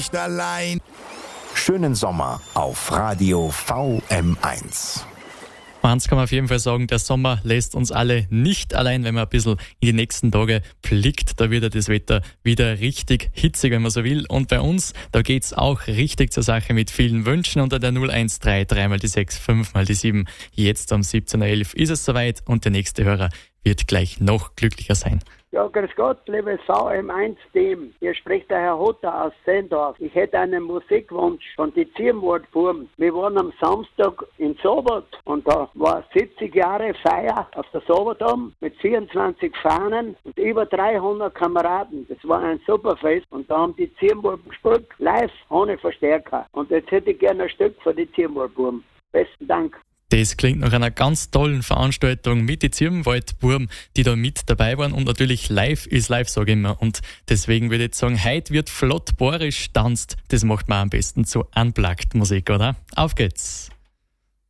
Nicht allein. Schönen Sommer auf Radio VM1. Eins kann man auf jeden Fall sagen, der Sommer lässt uns alle nicht allein, wenn man ein bisschen in die nächsten Tage blickt. Da wird ja das Wetter wieder richtig hitzig, wenn man so will. Und bei uns, da geht's auch richtig zur Sache mit vielen Wünschen. Unter der 013 3 mal die 6 5 mal die 7. Jetzt um 17.11 Uhr ist es soweit und der nächste Hörer wird gleich noch glücklicher sein. Ja, grüß Gott, liebes VM1-Team. Hier spricht der Herr Hotter aus Sendorf. Ich hätte einen Musikwunsch von die Zirmwaldburm. Wir waren am Samstag in Sobot und da war 70 Jahre Feier auf der Sobotdom mit 24 Fahnen und über 300 Kameraden. Das war ein super Fest und da haben die Zirmwaldburm gespielt, live, ohne Verstärker. Und jetzt hätte ich gerne ein Stück von die Zirmwaldburm. Besten Dank. Das klingt nach einer ganz tollen Veranstaltung mit den Zirmwaldburm, die da mit dabei waren. Und natürlich live ist live, sage ich immer. Und deswegen würde ich sagen, heute wird flott bohrisch tanzt. Das macht man am besten zu Unplugged Musik, oder? Auf geht's!